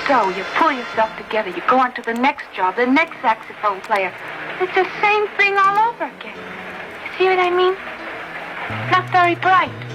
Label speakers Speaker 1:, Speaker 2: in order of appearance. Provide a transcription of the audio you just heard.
Speaker 1: So you pull yourself together. You go on to the next job, the next saxophone player. It's the same thing all over again. You see what I mean? Not very bright.